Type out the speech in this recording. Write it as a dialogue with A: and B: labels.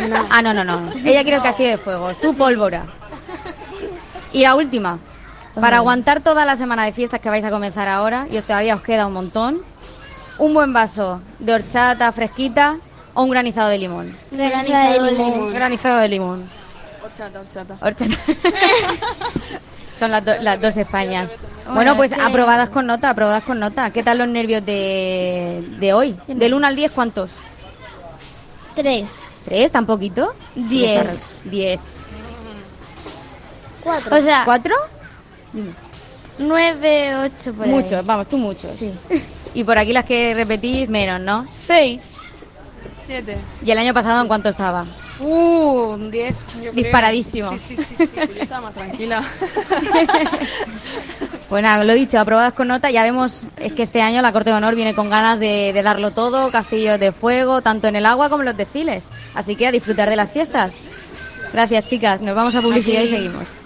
A: No.
B: Ah, no. Ella quiere el castillo de fuego. Tú, pólvora. Y la última. Para aguantar toda la semana de fiestas que vais a comenzar ahora, y todavía os queda un montón, un buen vaso de horchata fresquita o un granizado de limón.
A: Granizado de limón.
C: Granizado de limón.
B: Horchata. Son las dos Españas. Bueno, pues aprobadas con nota. ¿Qué tal los nervios de hoy? Del 1 al 10, ¿cuántos?
A: 3.
B: ¿3? ¿Tan poquito?
A: 10.
B: 10.
A: 4. O sea,
B: ¿4?
A: 9, 8 por ahí.
B: Muchos, vamos, tú muchos.
A: Sí.
B: Y por aquí las que repetís menos, ¿no?
C: 6. 7.
B: ¿Y el año pasado en cuánto estaba?
C: Un 10.
B: Disparadísimo.
C: Sí. Yo estaba más tranquila.
B: Pues nada, lo dicho, aprobadas con nota. Ya vemos, es que este año la Corte de Honor viene con ganas de darlo todo, castillos de fuego, tanto en el agua como en los desfiles. Así que a disfrutar de las fiestas. Gracias, chicas. Nos vamos a publicidad y seguimos.